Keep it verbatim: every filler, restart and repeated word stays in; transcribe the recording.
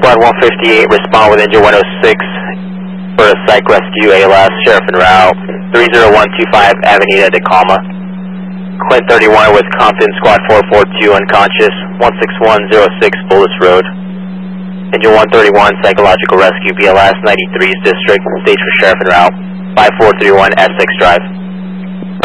Squad one fifty-eight, respond with engine one oh six for a psych rescue, A L S, Sheriff en route, three zero one two five Avenida de Calma. Clint thirty-one with Compton, Squad four forty-two, unconscious, one six one zero six Bullis Road. Engine one thirty-one, psychological rescue, B L S, ninety-three's district, stage for Sheriff en route, five four three one Essex Drive.